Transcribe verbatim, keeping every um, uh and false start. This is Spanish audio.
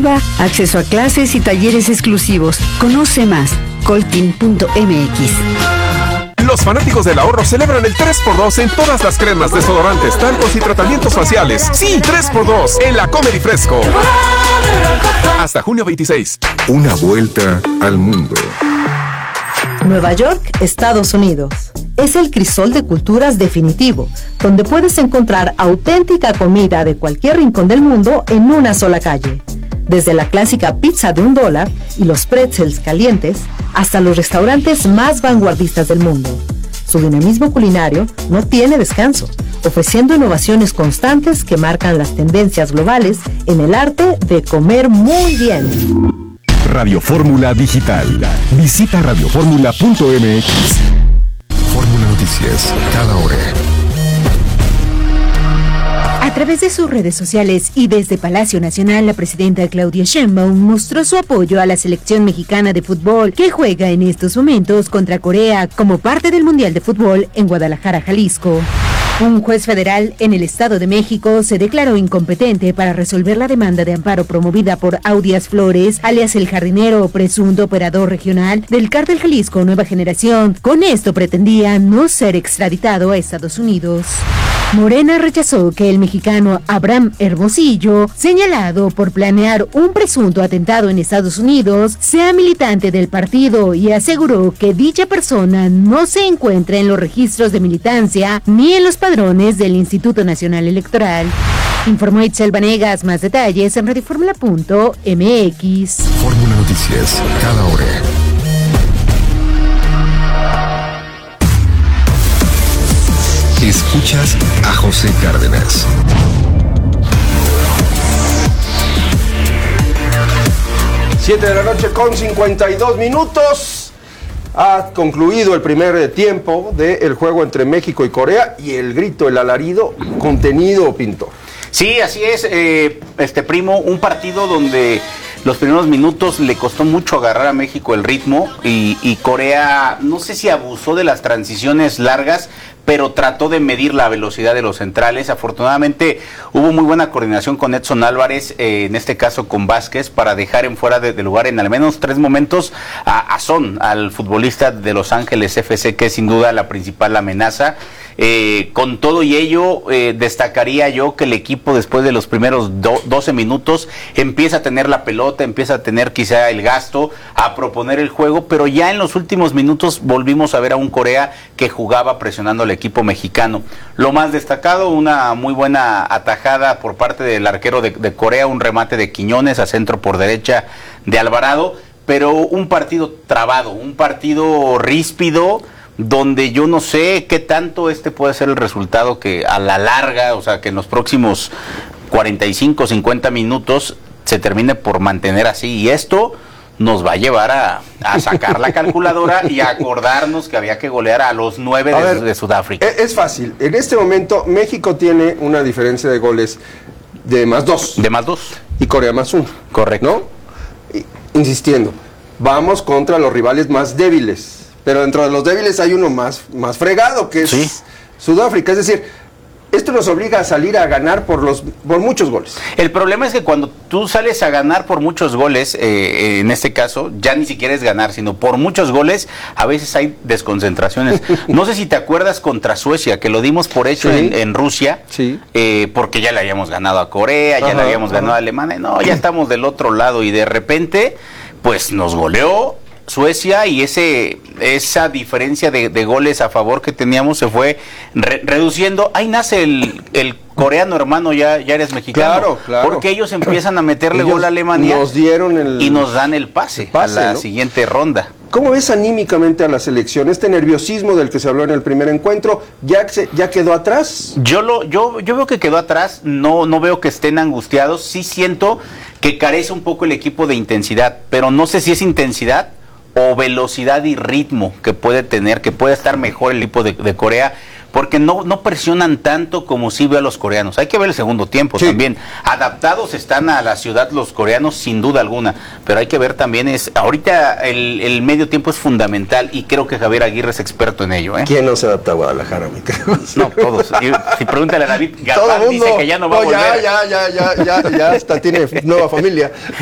deportiva, acceso a clases y talleres exclusivos. Conoce más, coltin punto m x. Los fanáticos del ahorro celebran el tres por dos en todas las cremas, desodorantes, talcos y tratamientos faciales. Sí, tres por dos en la Comer y Fresco. Hasta junio veintiséis. Una vuelta al mundo. Nueva York, Estados Unidos. Es el crisol de culturas definitivo, donde puedes encontrar auténtica comida de cualquier rincón del mundo en una sola calle. Desde la clásica pizza de un dólar y los pretzels calientes, hasta los restaurantes más vanguardistas del mundo. Su dinamismo culinario no tiene descanso, ofreciendo innovaciones constantes que marcan las tendencias globales en el arte de comer muy bien. Radio Fórmula Digital. Visita radio fórmula punto m x. Fórmula Noticias, cada hora. A través de sus redes sociales y desde Palacio Nacional, la presidenta Claudia Sheinbaum mostró su apoyo a la selección mexicana de fútbol que juega en estos momentos contra Corea como parte del Mundial de Fútbol en Guadalajara, Jalisco. Un juez federal en el Estado de México se declaró incompetente para resolver la demanda de amparo promovida por Audias Flores, alias el jardinero, presunto operador regional del Cártel Jalisco Nueva Generación. Con esto pretendía no ser extraditado a Estados Unidos. Morena rechazó que el mexicano Abraham Hermosillo, señalado por planear un presunto atentado en Estados Unidos, sea militante del partido y aseguró que dicha persona no se encuentra en los registros de militancia ni en los padrones del Instituto Nacional Electoral. Informó Itzel Vanegas. Más detalles en radio fórmula punto m x. Fórmula Noticias, cada hora. Escuchas a José Cárdenas. Siete de la noche con cincuenta y dos minutos. Ha concluido el primer tiempo del juego entre México y Corea y el grito, el alarido, contenido, Pintor. Sí, así es, eh, este primo, un partido donde los primeros minutos le costó mucho agarrar a México el ritmo y, y Corea, no sé si abusó de las transiciones largas, pero trató de medir la velocidad de los centrales. Afortunadamente hubo muy buena coordinación con Edson Álvarez, eh, en este caso con Vázquez, para dejar en fuera de, de lugar en al menos tres momentos a, a Son, al futbolista de Los Ángeles F C, que es sin duda la principal amenaza. Eh, con todo y ello, eh, destacaría yo que el equipo después de los primeros do, doce minutos empieza a tener la pelota, empieza a tener quizá el gasto, a proponer el juego, pero ya en los últimos minutos volvimos a ver a un Corea que jugaba presionando al equipo mexicano. Lo más destacado, una muy buena atajada por parte del arquero de, de Corea, un remate de Quiñones a centro por derecha de Alvarado, pero un partido trabado, un partido ríspido, donde yo no sé qué tanto este puede ser el resultado que a la larga, o sea, que en los próximos cuarenta y cinco, cincuenta minutos se termine por mantener así, y esto nos va a llevar a, a sacar la calculadora y a acordarnos que había que golear a los nueve de, ver, de Sudáfrica. Es fácil, en este momento México tiene una diferencia de goles de más dos. De más dos. Y Corea más uno. Correcto. ¿No? Y, insistiendo, vamos contra los rivales más débiles. Pero dentro de los débiles hay uno más, más fregado, que es ¿sí? Sudáfrica. Es decir, esto nos obliga a salir a ganar por los por muchos goles. El problema es que cuando tú sales a ganar por muchos goles, eh, en este caso, ya ni siquiera es ganar, sino por muchos goles, a veces hay desconcentraciones. No sé si te acuerdas contra Suecia, que lo dimos por hecho sí. en, en Rusia, sí. eh, porque ya le habíamos ganado a Corea, ya ajá, le habíamos ajá. ganado a Alemania. No, ya estamos del otro lado y de repente, pues nos goleó Suecia, y ese esa diferencia de, de goles a favor que teníamos se fue re, reduciendo. Ahí nace el, el coreano hermano, ya, ya eres mexicano. Claro, claro. Porque ellos empiezan a meterle ellos gol a Alemania nos dieron el, y nos dan el pase, el pase a la ¿no? siguiente ronda. ¿Cómo ves anímicamente a la selección? Este nerviosismo del que se habló en el primer encuentro, ¿ya, se, ya quedó atrás? Yo lo yo yo veo que quedó atrás, no no veo que estén angustiados. Sí siento que carece un poco el equipo de intensidad, pero no sé si es intensidad o velocidad y ritmo que puede tener, que puede estar mejor el equipo de, de Corea, porque no, no presionan tanto como sí veo a los coreanos. Hay que ver el segundo tiempo sí. también. Adaptados están a la ciudad los coreanos, sin duda alguna, pero hay que ver también, es ahorita el, el medio tiempo es fundamental, y creo que Javier Aguirre es experto en ello. ¿eh? ¿Quién no se adapta a Guadalajara, mi creo? No, todos. Y, si pregúntale a David, Gapán dice que ya no va no, a volver. Ya, ya, ya, ya, ya, ya, hasta tiene nueva familia.